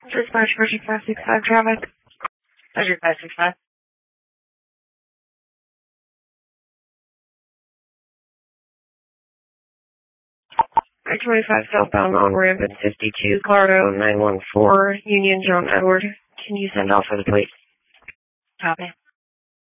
Dispatch version 565 traffic. Measure 565. I-25 southbound on ramp at 52, Colorado 914, Union John Edward. Can you send off for the plate? Copy.